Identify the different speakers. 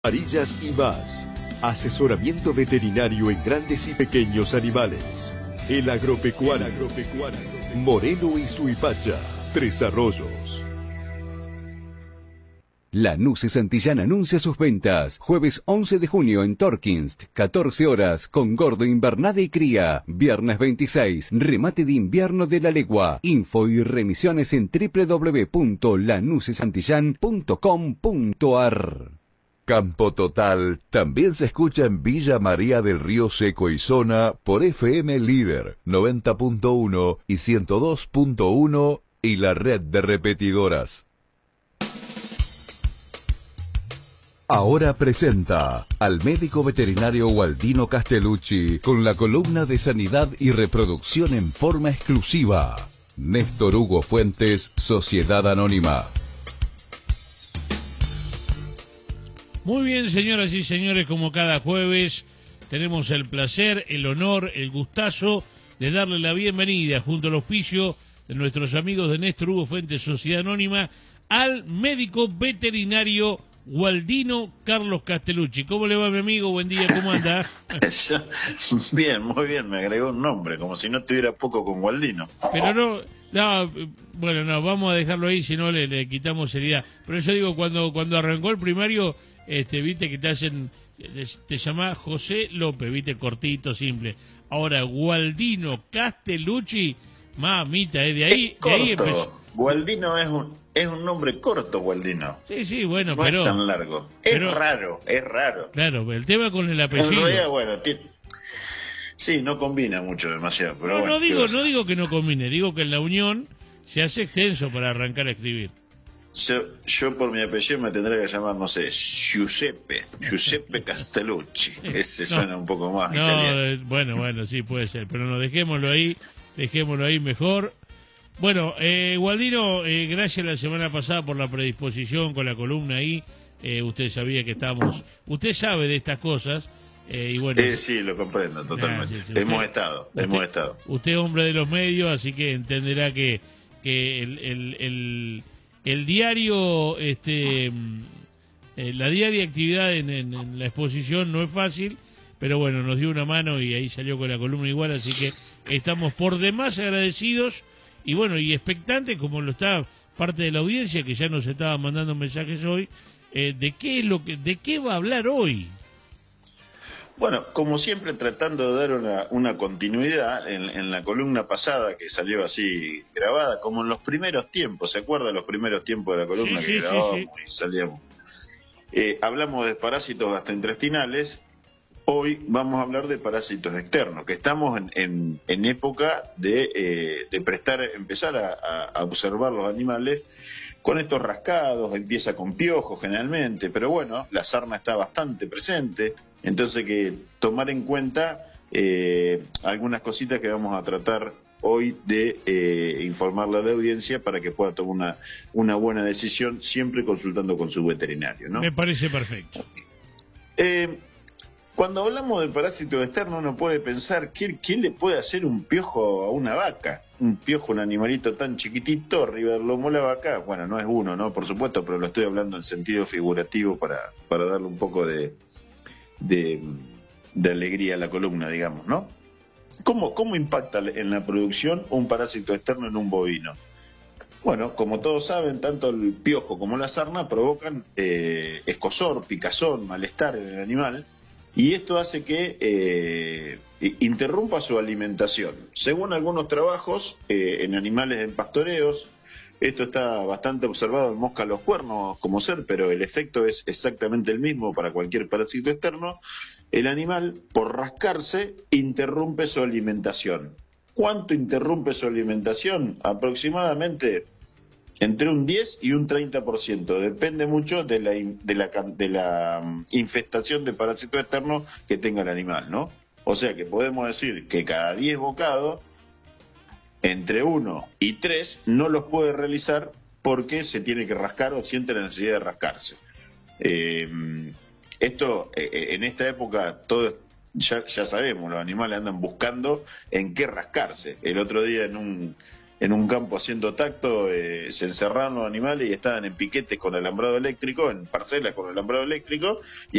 Speaker 1: Amarillas y más. Asesoramiento veterinario en grandes y pequeños animales. El Agropecuario. Moreno y Suipacha. Tres Arroyos.
Speaker 2: Lanuse Santillán anuncia sus ventas. Jueves 11 de junio en Torkinst, 14 horas, con Gordo Invernada y Cría. Viernes 26, remate de invierno de la legua. Info y remisiones en www.lanusesantillán.com.ar.
Speaker 3: Campo Total también se escucha en Villa María del Río Seco y Zona por FM Líder 90.1 y 102.1 y la red de repetidoras. Ahora presenta al médico veterinario Gualdino Castellucci con la columna de Sanidad y Reproducción en forma exclusiva. Néstor Hugo Fuentes, Sociedad Anónima.
Speaker 4: Muy bien, señoras y señores, como cada jueves tenemos el placer, el honor, el gustazo de darle la bienvenida junto al auspicio de nuestros amigos de Néstor Hugo Fuentes, Sociedad Anónima, al médico veterinario Gualdino Carlos Castellucci. ¿Cómo le va, mi amigo? Buen día, ¿cómo anda?
Speaker 5: Bien, muy bien, me agregó un nombre, como si no tuviera poco con Gualdino.
Speaker 4: Pero no, bueno, no, vamos a dejarlo ahí, si no le quitamos seriedad. Pero yo digo, cuando arrancó el primario, viste que te llamás José López, viste, cortito, simple. Ahora, Gualdino Castellucci, mamita, de ahí empezó.
Speaker 5: Gualdino es un nombre corto, Gualdino.
Speaker 4: Sí, bueno,
Speaker 5: no
Speaker 4: pero...
Speaker 5: es tan largo. Es raro.
Speaker 4: Claro, el tema con el apellido...
Speaker 5: En realidad, bueno, sí, no combina mucho, demasiado. Pero
Speaker 4: no,
Speaker 5: bueno,
Speaker 4: no digo que no combine, digo que en la unión se hace extenso para arrancar a escribir.
Speaker 5: Yo por mi apellido me tendría que llamar, no sé, Giuseppe Castellucci. Ese suena un poco más italiano.
Speaker 4: Bueno, sí, puede ser, pero no, dejémoslo ahí mejor. Bueno, Gualdino, gracias la semana pasada por la predisposición con la columna ahí. Usted sabía que usted sabe de estas cosas. Y bueno,
Speaker 5: sí, lo comprendo totalmente.
Speaker 4: Sí,
Speaker 5: hemos estado.
Speaker 4: Usted es hombre de los medios, así que entenderá que el diario, la diaria actividad en la exposición no es fácil, pero bueno, nos dio una mano y ahí salió con la columna igual, así que estamos por demás agradecidos y bueno, y expectantes, como lo está parte de la audiencia, que ya nos estaba mandando mensajes hoy, de qué va a hablar hoy.
Speaker 5: Bueno, como siempre, tratando de dar una continuidad en la columna pasada que salió así grabada, como en los primeros tiempos. ¿Se acuerdan los primeros tiempos de la columna que grabábamos y salíamos? Hablamos de parásitos gastrointestinales. Hoy vamos a hablar de parásitos externos, que estamos en época de empezar a observar los animales con estos rascados. Empieza con piojos generalmente, pero bueno, la sarna está bastante presente. Entonces, que tomar en cuenta algunas cositas que vamos a tratar hoy de informarle a la audiencia para que pueda tomar una buena decisión, siempre consultando con su veterinario, ¿no?
Speaker 4: Me parece perfecto.
Speaker 5: Cuando hablamos de parásitos externos, uno puede pensar, ¿quién le puede hacer un piojo a una vaca? Un piojo, un animalito tan chiquitito, arriba del lomo de la vaca. Bueno, no es uno, ¿no? Por supuesto, pero lo estoy hablando en sentido figurativo para darle un poco de alegría a la columna, digamos, ¿no? ¿Cómo impacta en la producción un parásito externo en un bovino? Bueno, como todos saben, tanto el piojo como la sarna provocan escozor, picazón, malestar en el animal, y esto hace que interrumpa su alimentación. Según algunos trabajos en animales en pastoreos, esto está bastante observado en mosca a los cuernos como ser, pero el efecto es exactamente el mismo para cualquier parásito externo. El animal, por rascarse, interrumpe su alimentación. ¿Cuánto interrumpe su alimentación? Aproximadamente entre un 10 y un 30%. Depende mucho de la infestación de parásito externo que tenga el animal, ¿no? O sea que podemos decir que cada 10 bocados, entre 1 y 3 no los puede realizar porque se tiene que rascar o siente la necesidad de rascarse. Esto, en esta época, ya sabemos, los animales andan buscando en qué rascarse. El otro día en en un campo haciendo tacto, se encerraron los animales y estaban en piquetes con alambrado eléctrico, en parcelas con alambrado eléctrico, y